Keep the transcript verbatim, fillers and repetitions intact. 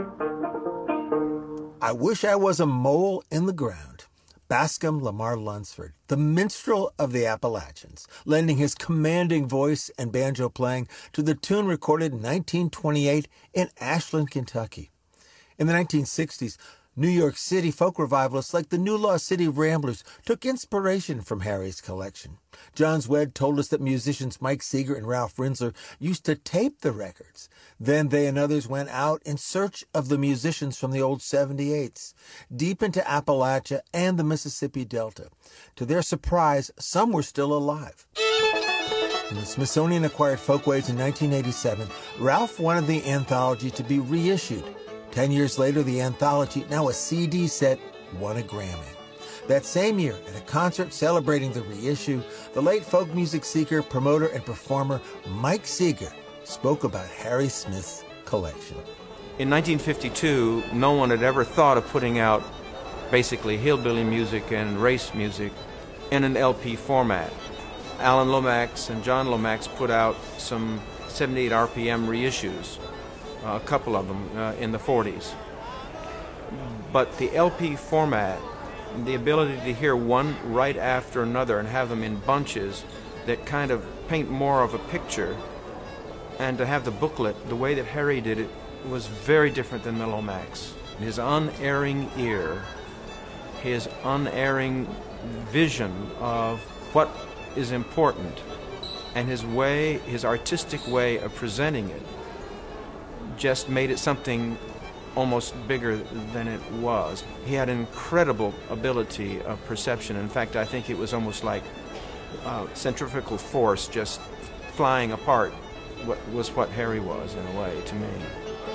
I wish I was a mole in the ground. Bascom Lamar Lunsford, the minstrel of the Appalachians, lending his commanding voice and banjo playing to the tune recorded in nineteen twenty-eight in Ashland, Kentucky. In the nineteen sixties, New York City folk revivalists like the New Law City Ramblers took inspiration from Harry's collection. John Zwed told us that musicians Mike Seeger and Ralph Rinzler used to tape the records. Then they and others went out in search of the musicians from the old seventy-eights, deep into Appalachia and the Mississippi Delta. To their surprise, some were still alive. When the Smithsonian acquired Folkways in nineteen eighty-seven, Ralph wanted the anthology to be reissued. Ten years later, the anthology, now a C D set, won a Grammy. That same year, at a concert celebrating the reissue, the late folk music seeker, promoter, and performer Mike Seeger spoke about Harry Smith's collection. In nineteen fifty-two, no one had ever thought of putting out basically hillbilly music and race music in an L P format. Alan Lomax and John Lomax put out some seventy-eight R P M reissues. Uh, a couple of them uh, in the forties. But the L P format, the ability to hear one right after another and have them in bunches that kind of paint more of a picture, and to have the booklet, the way that Harry did it, was very different than the Lomax. His unerring ear, his unerring vision of what is important, and his way, his artistic way of presenting it, just made it something almost bigger than it was. He had incredible ability of perception. In fact, I think it was almost like uh, centrifugal force just flying apart what was what Harry was, in a way, to me.